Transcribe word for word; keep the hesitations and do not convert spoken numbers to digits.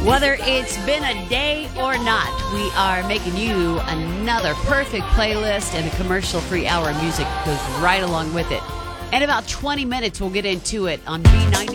Whether it's been a day or not, we are making you another perfect playlist, and the commercial-free hour of music goes right along with it. In about twenty minutes, we'll get into it on B ninety.